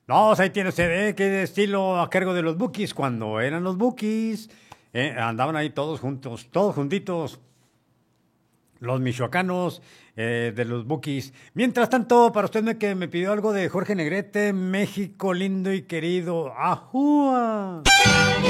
No, pues ahí tiene usted, qué estilo a cargo de los Bookies, cuando eran los Bookies, andaban ahí todos juntos, todos juntitos, los michoacanos de los Bookies. Mientras tanto, para usted que me pidió algo de Jorge Negrete, México lindo y querido, ¡ajúa!